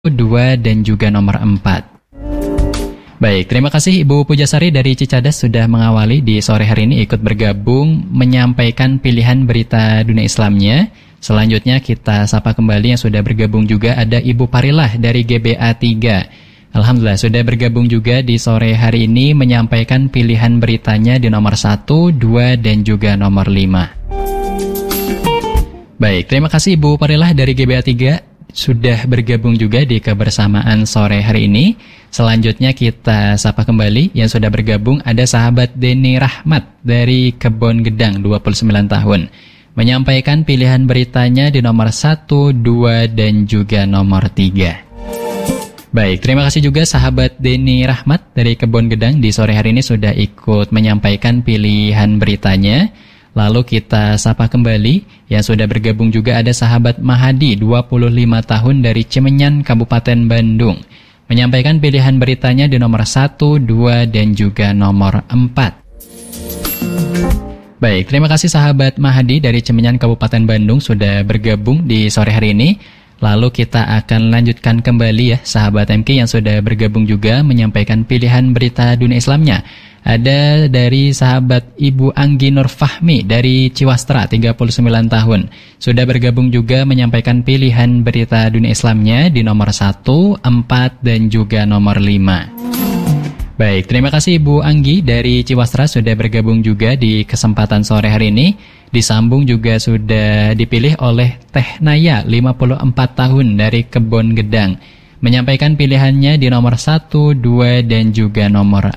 2, dan juga nomor 4. Baik, terima kasih Ibu Pujasari dari Cicadas sudah mengawali di sore hari ini ikut bergabung menyampaikan pilihan berita dunia Islamnya. Selanjutnya kita sapa kembali yang sudah bergabung juga ada Ibu Parilah dari GBA 3. Alhamdulillah sudah bergabung juga di sore hari ini menyampaikan pilihan beritanya di nomor 1, 2, dan juga nomor 5. Baik, terima kasih Ibu Parilah dari GBA 3 sudah bergabung juga di kebersamaan sore hari ini. Selanjutnya kita sapa kembali yang sudah bergabung ada sahabat Deni Rahmat dari Kebon Gedang 29 tahun. Menyampaikan pilihan beritanya di nomor 1, 2, dan juga nomor 3. Baik, terima kasih juga sahabat Deni Rahmat dari Kebon Gedang di sore hari ini sudah ikut menyampaikan pilihan beritanya. Lalu kita sapa kembali yang sudah bergabung juga ada sahabat Mahadi 25 tahun dari Cimenyan Kabupaten Bandung. Menyampaikan pilihan beritanya di nomor 1, 2, dan juga nomor 4. Baik, terima kasih sahabat Mahadi dari Cimenyan Kabupaten Bandung sudah bergabung di sore hari ini. Lalu kita akan lanjutkan kembali ya sahabat MK yang sudah bergabung juga menyampaikan pilihan berita dunia Islamnya. Ada dari sahabat Ibu Anggi Nur Fahmi dari Ciwastra 39 tahun. Sudah bergabung juga menyampaikan pilihan berita dunia Islamnya di nomor 1, 4, dan juga nomor 5. Baik, terima kasih Ibu Anggi dari Ciwastra sudah bergabung juga di kesempatan sore hari ini. Disambung juga sudah dipilih oleh Teh Naya 54 tahun dari Kebon Gedang. Menyampaikan pilihannya di nomor 1, 2, dan juga nomor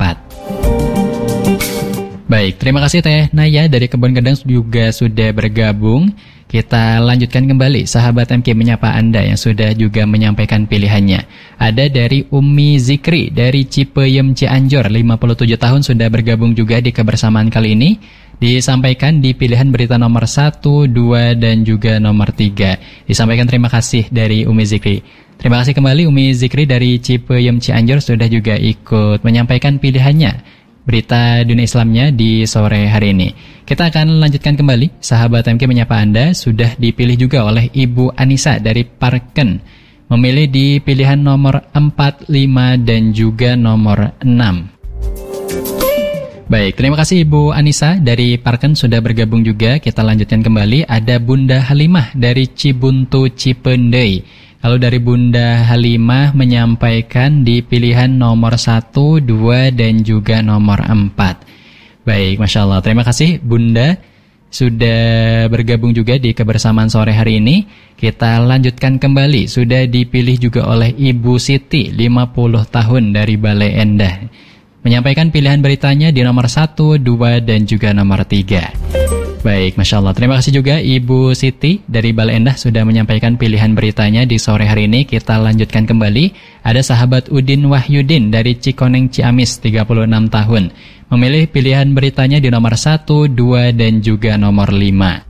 4. Baik, terima kasih Teh Naya dari Kebon Gedang juga sudah bergabung. Kita lanjutkan kembali sahabat MK menyapa Anda yang sudah juga menyampaikan pilihannya. Ada dari Umi Zikri dari Cipeyem Cianjur 57 tahun sudah bergabung juga di kebersamaan kali ini. Disampaikan di pilihan berita nomor 1, 2, dan juga nomor 3. Disampaikan terima kasih dari Umi Zikri. Terima kasih kembali Umi Zikri dari Cipeyem Cianjur sudah juga ikut menyampaikan pilihannya berita dunia Islamnya di sore hari ini. Kita akan lanjutkan kembali. Sahabat MK menyapa Anda sudah dipilih juga oleh Ibu Anissa dari Parken. Memilih di pilihan nomor 4, 5, dan juga nomor 6. Baik, terima kasih Ibu Anissa dari Parken sudah bergabung juga. Kita lanjutkan kembali. Ada Bunda Halimah dari Cibuntu Cipendei. Kalau dari Bunda Halimah menyampaikan di pilihan nomor 1, 2, dan juga nomor 4. Baik, Masya Allah. Terima kasih Bunda sudah bergabung juga di kebersamaan sore hari ini. Kita lanjutkan kembali. Sudah dipilih juga oleh Ibu Siti 50 tahun dari Bale Endah. Menyampaikan pilihan beritanya di nomor 1, 2, dan juga nomor 3. Baik, Masya Allah. Terima kasih juga Ibu Siti dari Bale Endah sudah menyampaikan pilihan beritanya di sore hari ini. Kita lanjutkan kembali. Ada sahabat Udin Wahyudin dari Cikoneng Ciamis 36 tahun. Memilih pilihan beritanya di nomor 1, 2, dan juga nomor 5.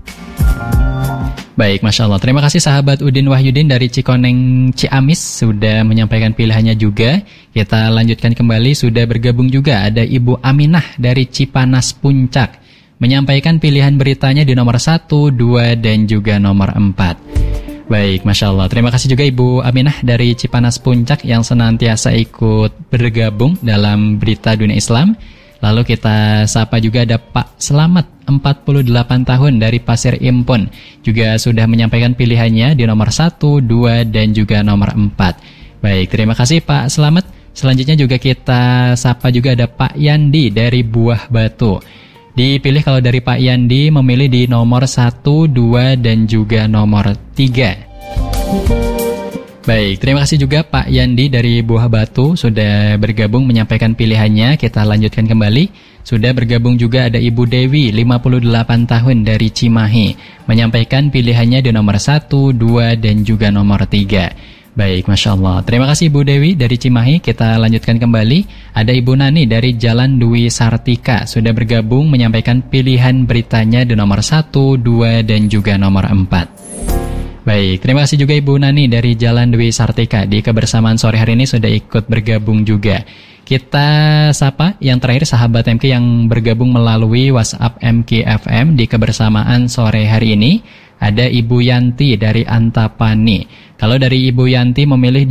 Baik, Masya Allah. Terima kasih sahabat Udin Wahyudin dari Cikoneng Ciamis sudah menyampaikan pilihannya juga. Kita lanjutkan kembali. Sudah bergabung juga ada Ibu Aminah dari Cipanas Puncak. Menyampaikan pilihan beritanya di nomor 1, 2, dan juga nomor 4. Baik, Masya Allah. Terima kasih juga Ibu Aminah dari Cipanas Puncak yang senantiasa ikut bergabung dalam berita dunia Islam. Lalu kita sapa juga ada Pak Selamat, 48 tahun dari Pasir Impun. Juga sudah menyampaikan pilihannya di nomor 1, 2, dan juga nomor 4. Baik, terima kasih Pak Selamat. Selanjutnya juga kita sapa juga ada Pak Yandi dari Buah Batu. Dipilih kalau dari Pak Yandi memilih di nomor 1, 2, dan juga nomor 3. Baik, terima kasih juga Pak Yandi dari Buah Batu sudah bergabung menyampaikan pilihannya. Kita lanjutkan kembali. Sudah bergabung juga ada Ibu Dewi 58 tahun dari Cimahi. Menyampaikan pilihannya di nomor 1, 2, dan juga nomor 3. Baik, Masya Allah. Terima kasih Ibu Dewi dari Cimahi. Kita lanjutkan kembali. Ada Ibu Nani dari Jalan Dwi Sartika. Sudah bergabung menyampaikan pilihan beritanya di nomor 1, 2, dan juga nomor 4. Baik, terima kasih juga Ibu Nani dari Jalan Dwi Sartika. Di kebersamaan sore hari ini sudah ikut bergabung juga. Kita sapa yang terakhir sahabat MK yang bergabung melalui WhatsApp MK FM di kebersamaan sore hari ini. Ada Ibu Yanti dari Antapani. Kalau dari Ibu Yanti memilih